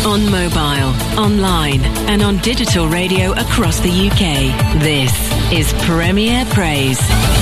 On mobile, online, and on digital radio across the UK. This is Premier Praise.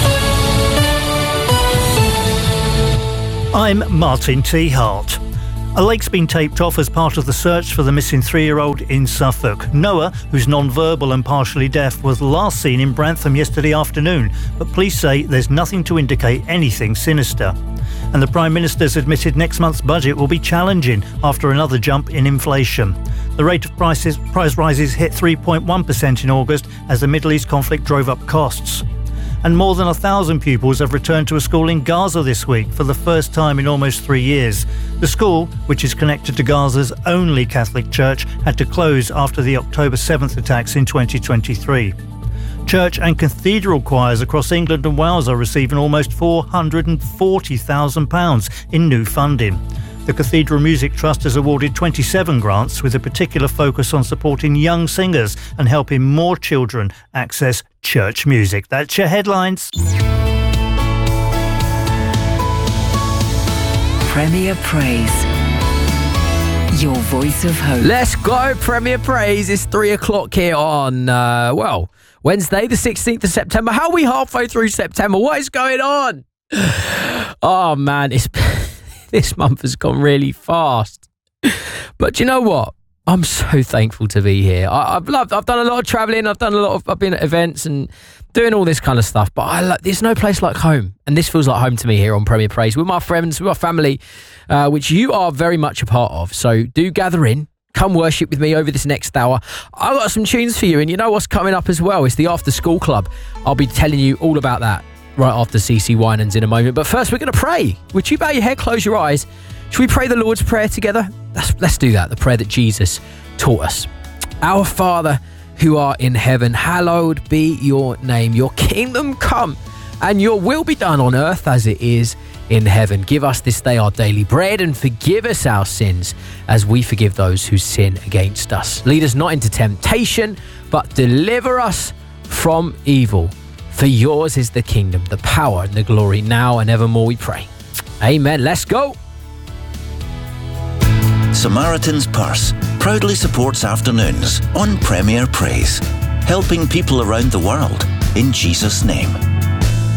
I'm Martin T. Hart. A lake's been taped off as part of the search for the missing 3-year-old in Suffolk. Noah, who's non-verbal and partially deaf, was last seen in Brantham yesterday afternoon, but police say there's nothing to indicate anything sinister. And the Prime Minister's admitted next month's budget will be challenging after another jump in inflation. The rate of price rises hit 3.1% in August as the Middle East conflict drove up costs. And more than 1,000 pupils have returned to a school in Gaza this week for the first time in almost 3 years. The school, which is connected to Gaza's only Catholic church, had to close after the October 7th attacks in 2023. Church and cathedral choirs across England and Wales are receiving almost £440,000 in new funding. The Cathedral Music Trust has awarded 27 grants with a particular focus on supporting young singers and helping more children access church music. That's your headlines. Premier Praise. Your voice of hope. Let's go, Premier Praise. It's 3 o'clock here on, Wednesday, the 16th of September. How are we halfway through September? What is going on? Oh, man, this month has gone really fast. But you know what? I'm so thankful to be here. I've done a lot of travelling. I've been at events and doing all this kind of stuff. But there's no place like home. And this feels like home to me here on Premier Praise with my friends, with my family, which you are very much a part of. So do gather in. Come worship with me over this next hour. I've got some tunes for you. And you know what's coming up as well? It's the After School Club. I'll be telling you all about that right after CC Winans in a moment. But first, we're going to pray. Would you bow your head, close your eyes? Should we pray the Lord's Prayer together? Let's do that, the prayer that Jesus taught us. Our Father, who art in heaven, hallowed be your name. Your kingdom come, and your will be done on earth as it is in heaven. Give us this day our daily bread, and forgive us our sins as we forgive those who sin against us. Lead us not into temptation, but deliver us from evil. For yours is the kingdom, the power, and the glory, now and evermore, we pray. Amen. Let's go. Samaritan's Purse proudly supports afternoons on Premier Praise, helping people around the world in Jesus' name.